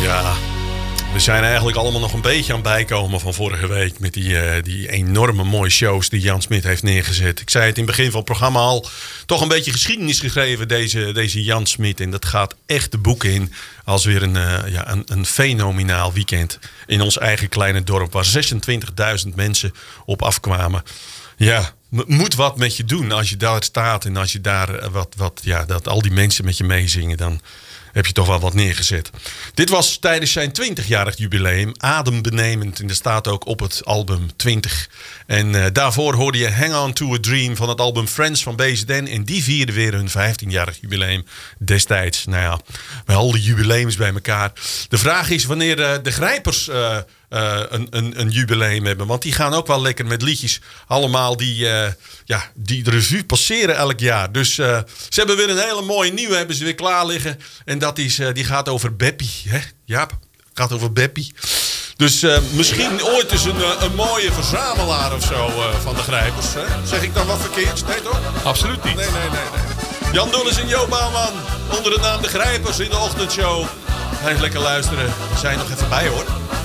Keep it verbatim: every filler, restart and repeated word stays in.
Ja, we zijn eigenlijk allemaal nog een beetje aan het bijkomen van vorige week. Met die, uh, die enorme mooie shows die Jan Smit heeft neergezet. Ik zei het in het begin van het programma al. Toch een beetje geschiedenis geschreven, deze, deze Jan Smit. En dat gaat echt de boeken in als weer een, uh, ja, een, een fenomenaal weekend. In ons eigen kleine dorp waar zesentwintigduizend mensen op afkwamen. Ja, moet wat met je doen als je daar staat. En als je daar wat, wat ja, dat al die mensen met je meezingen, dan heb je toch wel wat neergezet. Dit was tijdens zijn twintigjarig jubileum. Adembenemend. En er staat ook op het album twintig. En uh, daarvoor hoorde je Hang On To A Dream van het album Friends van B Z N. En die vierden weer hun vijftienjarig jubileum destijds. Nou ja, wel de jubileums bij elkaar. De vraag is wanneer uh, de Grijpers Uh, Uh, een, een, een jubileum hebben. Want die gaan ook wel lekker met liedjes. Allemaal die, uh, ja, die de revue passeren elk jaar. Dus uh, ze hebben weer een hele mooie nieuwe. Hebben ze weer klaar liggen. En dat is, uh, die gaat over Beppie. Hè? Ja, gaat over Beppie. Dus uh, misschien ooit eens een, een mooie verzamelaar of zo uh, van de Grijpers. Hè? Zeg ik dan wat verkeerds? Nee toch? Absoluut niet. Nee, nee, nee. nee. Jan Dulles en Jo Bouwman. Onder de naam de Grijpers in de ochtendshow. Blijf lekker luisteren. We zijn nog even bij hoor.